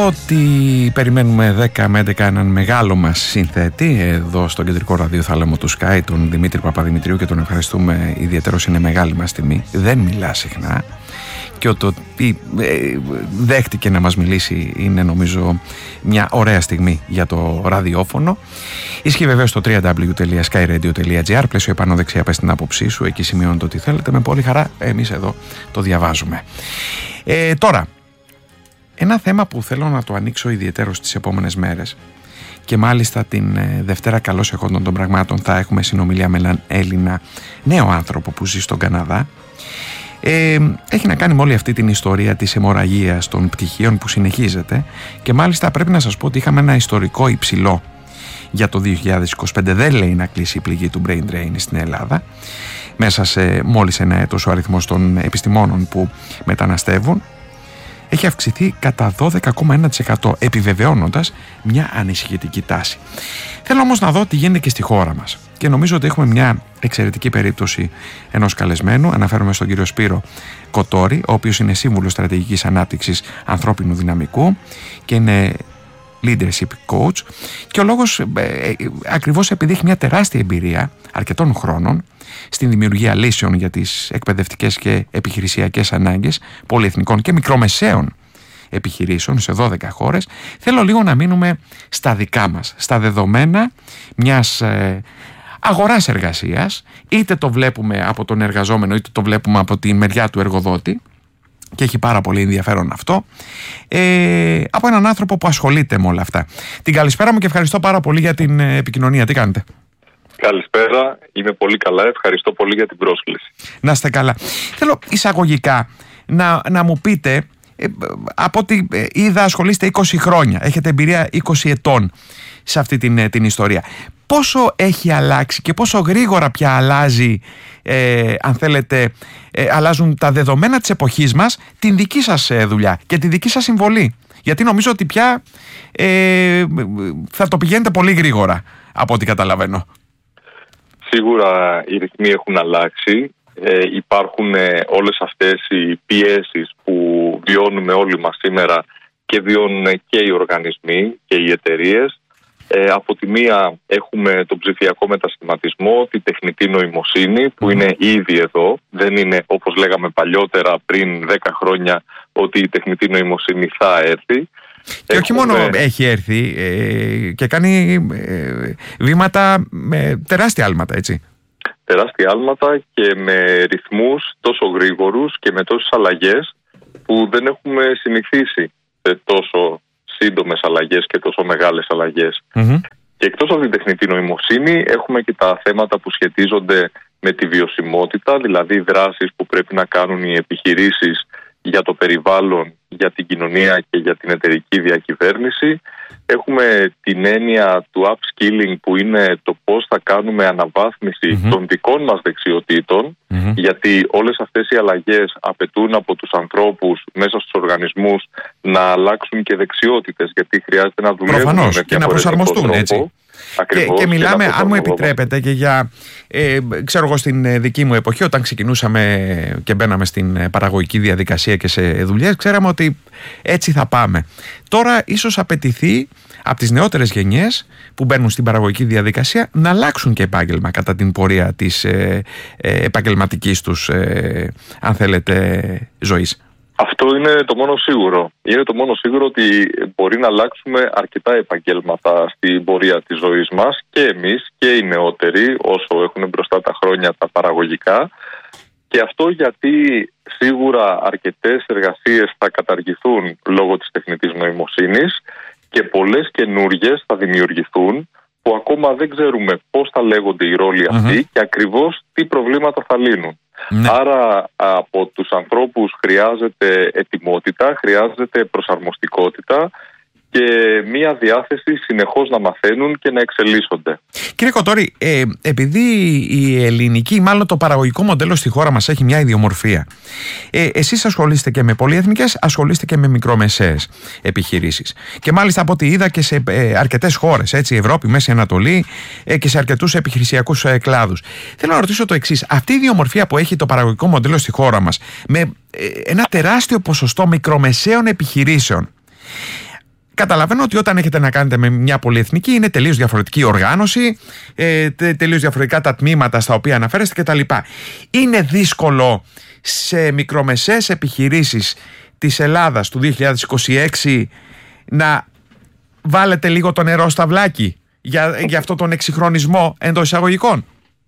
Ότι περιμένουμε 10 με 11 έναν μεγάλο μας συνθέτη εδώ στο κεντρικό ραδιοθάλαμο του Sky, τον Δημήτρη Παπαδημητρίου, και τον ευχαριστούμε ιδιαίτερος, είναι μεγάλη μας τιμή. Δεν μιλά συχνά και ότι δέχτηκε να μας μιλήσει είναι, νομίζω, μια ωραία στιγμή για το ραδιόφωνο. Ισχύει βεβαίως στο www.skyradio.gr, πλαίσιο επάνω δεξιά, πες την άποψή σου, εκεί σημειώνετε ό,τι θέλετε, με πολύ χαρά εμείς εδώ το διαβάζουμε. Τώρα, ένα θέμα που θέλω να το ανοίξω ιδιαίτερο στις επόμενες μέρες, και μάλιστα την Δευτέρα, καλώς εχόντων των πραγμάτων, θα έχουμε συνομιλία με έναν Έλληνα νέο άνθρωπο που ζει στον Καναδά. Έχει να κάνει με όλη αυτή την ιστορία της αιμορραγίας των πτυχίων που συνεχίζεται, και μάλιστα πρέπει να σας πω ότι είχαμε ένα ιστορικό υψηλό για το 2025. Δεν λέει να κλείσει η πληγή του brain drain στην Ελλάδα. Μέσα σε μόλις ένα έτος ο αριθμός των επιστημόνων που μεταναστεύουν έχει αυξηθεί κατά 12,1%, επιβεβαιώνοντας μια ανησυχητική τάση. Θέλω όμως να δω τι γίνεται και στη χώρα μας, και νομίζω ότι έχουμε μια εξαιρετική περίπτωση ενός καλεσμένου. Αναφέρομαι στον κύριο Σπύρο Κοτόρη, ο οποίος είναι σύμβουλος στρατηγικής ανάπτυξης ανθρώπινου δυναμικού και είναι leadership coach, και ο λόγος ακριβώς επειδή έχει μια τεράστια εμπειρία αρκετών χρόνων στην δημιουργία λύσεων για τις εκπαιδευτικές και επιχειρησιακές ανάγκες πολυεθνικών και μικρομεσαίων επιχειρήσεων σε 12 χώρες. Θέλω λίγο να μείνουμε στα δικά μας, στα δεδομένα μιας αγοράς εργασίας, είτε το βλέπουμε από τον εργαζόμενο είτε το βλέπουμε από τη μεριά του εργοδότη, και έχει πάρα πολύ ενδιαφέρον αυτό, από έναν άνθρωπο που ασχολείται με όλα αυτά. Την καλησπέρα μου και ευχαριστώ πάρα πολύ για την επικοινωνία. Τι κάνετε? Καλησπέρα, είμαι πολύ καλά, ευχαριστώ πολύ για την πρόσκληση. Να είστε καλά. Θέλω εισαγωγικά να μου πείτε, από ό,τι είδα ασχολείστε 20 χρόνια, έχετε εμπειρία 20 ετών σε αυτή την ιστορία. Πόσο έχει αλλάξει και πόσο γρήγορα πια αλλάζει, αν θέλετε, αλλάζουν τα δεδομένα της εποχής μας, την δική σας δουλειά και τη δική σας συμβολή? Γιατί νομίζω ότι πια θα το πηγαίνετε πολύ γρήγορα, από ό,τι καταλαβαίνω. Σίγουρα οι ρυθμοί έχουν αλλάξει. Υπάρχουν όλες αυτές οι πιέσεις που βιώνουμε όλοι μας σήμερα και βιώνουν και οι οργανισμοί και οι εταιρείες. Από τη μία έχουμε τον ψηφιακό μετασχηματισμό, τη τεχνητή νοημοσύνη που είναι ήδη εδώ. Δεν είναι, όπως λέγαμε παλιότερα πριν 10 χρόνια, ότι η τεχνητή νοημοσύνη θα έρθει. Και όχι μόνο έχει έρθει, και κάνει βήματα με τεράστια άλματα, έτσι. Τεράστια άλματα και με ρυθμούς τόσο γρήγορους και με τόσες αλλαγές που δεν έχουμε συνηθίσει σε τόσο σύντομες αλλαγές και τόσο μεγάλες αλλαγές. Και εκτός από την τεχνητή νοημοσύνη έχουμε και τα θέματα που σχετίζονται με τη βιωσιμότητα, δηλαδή δράσεις που πρέπει να κάνουν οι επιχειρήσεις για το περιβάλλον, για την κοινωνία και για την εταιρική διακυβέρνηση. Έχουμε την έννοια του upskilling, που είναι το πώς θα κάνουμε αναβάθμιση των δικών μας δεξιοτήτων, γιατί όλες αυτές οι αλλαγές απαιτούν από τους ανθρώπους μέσα στους οργανισμούς να αλλάξουν και δεξιότητες, γιατί χρειάζεται να δουλεύουν προφανώς, και να προσαρμοστούν τρόπο. Έτσι. Και μιλάμε, αν μου επιτρέπετε, και για, ξέρω εγώ, στην δική μου εποχή, όταν ξεκινούσαμε και μπαίναμε στην παραγωγική διαδικασία και σε δουλειές, ξέραμε ότι έτσι θα πάμε. Τώρα ίσως απαιτηθεί από τις νεότερες γενιές που μπαίνουν στην παραγωγική διαδικασία να αλλάξουν και επάγγελμα κατά την πορεία της επαγγελματικής τους, αν θέλετε, ζωής. Αυτό είναι το μόνο σίγουρο. Είναι το μόνο σίγουρο ότι μπορεί να αλλάξουμε αρκετά επαγγέλματα στην πορεία της ζωής μας, και εμείς και οι νεότεροι, όσο έχουν μπροστά τα χρόνια τα παραγωγικά. Και αυτό γιατί σίγουρα αρκετές εργασίες θα καταργηθούν λόγω της τεχνητής νοημοσύνης και πολλές καινούργιες θα δημιουργηθούν, που ακόμα δεν ξέρουμε πώς θα λέγονται οι ρόλοι αυτοί και ακριβώς τι προβλήματα θα λύνουν. Ναι. Άρα από τους ανθρώπους χρειάζεται ετοιμότητα, χρειάζεται προσαρμοστικότητα και μία διάθεση συνεχώς να μαθαίνουν και να εξελίσσονται. Κύριε Κοτόρη, επειδή η ελληνική, μάλλον το παραγωγικό μοντέλο στη χώρα μας έχει μια ιδιομορφία, εσείς ασχολείστε και με πολυεθνικές, ασχολείστε και με μικρομεσαίες επιχειρήσεις, και μάλιστα από ό,τι είδα και σε αρκετές χώρες, έτσι, Ευρώπη, Μέση Ανατολή, και σε αρκετούς επιχειρησιακούς κλάδους. Θέλω να ρωτήσω το εξής: αυτή η ιδιομορφία που έχει το παραγωγικό μοντέλο στη χώρα μας, με ένα τεράστιο ποσοστό μικρομεσαίων επιχειρήσεων, καταλαβαίνω ότι όταν έχετε να κάνετε με μια πολυεθνική είναι τελείως διαφορετική οργάνωση, τελείως διαφορετικά τα τμήματα στα οποία αναφέρεστε κτλ. Είναι δύσκολο σε μικρομεσαίες επιχειρήσεις της Ελλάδας του 2026 να βάλετε λίγο το νερό στα βλάκι για αυτόν τον εξυγχρονισμό εντός εισαγωγικών?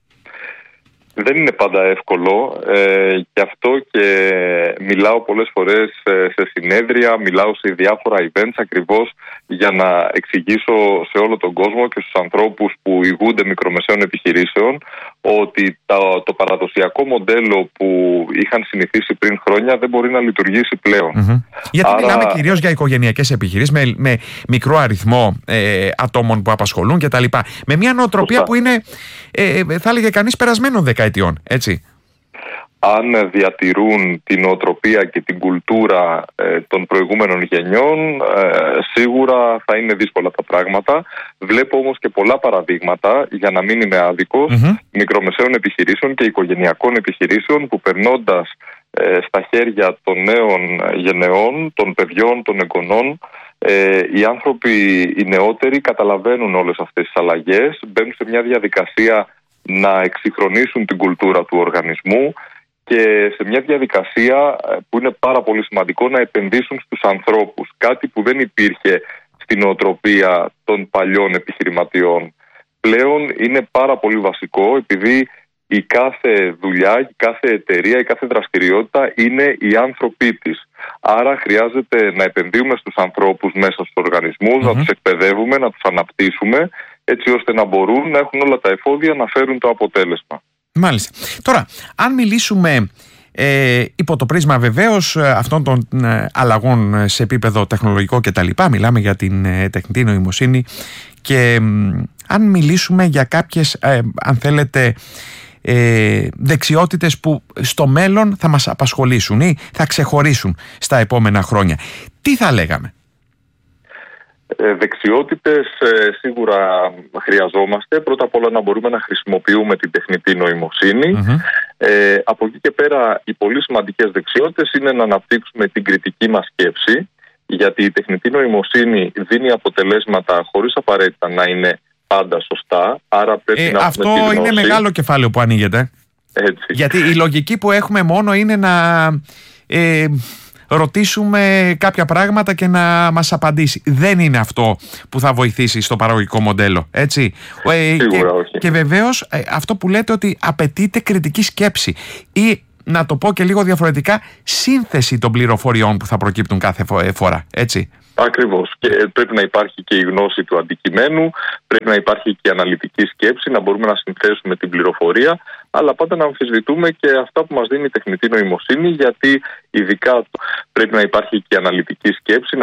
Δεν είναι πάντα εύκολο, γι' αυτό και μιλάω πολλές φορές σε συνέδρια, μιλάω σε διάφορα events ακριβώς για να εξηγήσω σε όλο τον κόσμο και στους ανθρώπους που ηγούνται μικρομεσαίων επιχειρήσεων ότι το παραδοσιακό μοντέλο που είχαν συνηθίσει πριν χρόνια δεν μπορεί να λειτουργήσει πλέον. Γιατί μιλάμε κυρίως για οικογενειακές επιχειρήσεις με μικρό αριθμό ατόμων που απασχολούν κτλ. Με μια νοοτροπία που είναι, θα έλεγε κανείς, περασμένων δεκαετιών, έτσι. Αν διατηρούν την νοοτροπία και την κουλτούρα των προηγούμενων γενιών, σίγουρα θα είναι δύσκολα τα πράγματα. Βλέπω όμως και πολλά παραδείγματα, για να μην είμαι άδικος, μικρομεσαίων επιχειρήσεων και οικογενειακών επιχειρήσεων που, περνώντας στα χέρια των νέων γενεών, των παιδιών, των εγγονών, οι άνθρωποι, οι νεότεροι, καταλαβαίνουν όλες αυτές τις αλλαγές, μπαίνουν σε μια διαδικασία να εξυγχρονίσουν την κουλτούρα του οργανισμού και σε μια διαδικασία που είναι πάρα πολύ σημαντικό να επενδύσουν στους ανθρώπους. Κάτι που δεν υπήρχε στην νοοτροπία των παλιών επιχειρηματιών. Πλέον είναι πάρα πολύ βασικό, επειδή η κάθε δουλειά, η κάθε εταιρεία, η κάθε δραστηριότητα είναι οι άνθρωποι της. Άρα χρειάζεται να επενδύουμε στους ανθρώπους μέσα στους οργανισμούς, να τους εκπαιδεύουμε, να τους αναπτύσσουμε, έτσι ώστε να μπορούν να έχουν όλα τα εφόδια να φέρουν το αποτέλεσμα. Μάλιστα. Τώρα, αν μιλήσουμε υπό το πρίσμα βεβαίως αυτών των αλλαγών σε επίπεδο τεχνολογικό κτλ., μιλάμε για την τεχνητή νοημοσύνη και αν μιλήσουμε για κάποιες, αν θέλετε, δεξιότητες που στο μέλλον θα μας απασχολήσουν ή θα ξεχωρίσουν στα επόμενα χρόνια, τι θα λέγαμε? Δεξιότητες σίγουρα χρειαζόμαστε. Πρώτα απ' όλα να μπορούμε να χρησιμοποιούμε την τεχνητή νοημοσύνη. Από εκεί και πέρα οι πολύ σημαντικές δεξιότητες είναι να αναπτύξουμε την κριτική μας σκέψη, γιατί η τεχνητή νοημοσύνη δίνει αποτελέσματα χωρίς απαραίτητα να είναι πάντα σωστά. Άρα πρέπει να αυτό είναι μεγάλο κεφάλαιο που ανοίγεται. Έτσι. Γιατί η λογική που έχουμε μόνο είναι να ρωτήσουμε κάποια πράγματα και να μας απαντήσει. Δεν είναι αυτό που θα βοηθήσει στο παραγωγικό μοντέλο, έτσι. Σίγουρα όχι. Και βεβαίως αυτό που λέτε, ότι απαιτείται κριτική σκέψη ή, να το πω και λίγο διαφορετικά, σύνθεση των πληροφοριών που θα προκύπτουν κάθε φορά, έτσι. Ακριβώς. Και πρέπει να υπάρχει και η γνώση του αντικειμένου, πρέπει να υπάρχει και η αναλυτική σκέψη, να μπορούμε να συνθέσουμε την πληροφορία, αλλά πάντα να αμφισβητούμε και αυτά που μας δίνει η τεχνητή νοημοσύνη, γιατί ειδικά πρέπει να υπάρχει και η αναλυτική σκέψη,